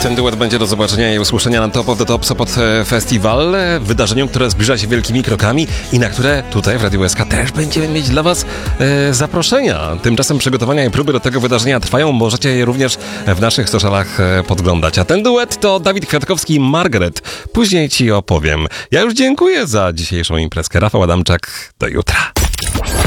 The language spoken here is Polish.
Ten duet będzie do zobaczenia i usłyszenia na Top of the Top Sopot Festival, wydarzeniu, które zbliża się wielkimi krokami i na które tutaj w Radiu SK też będziemy mieć dla Was zaproszenia. Tymczasem przygotowania i próby do tego wydarzenia trwają, możecie je również w naszych socialach podglądać. A ten duet to Dawid Kwiatkowski i Margaret. Później Ci opowiem. Ja już dziękuję za dzisiejszą imprezkę. Rafał Adamczak, do jutra.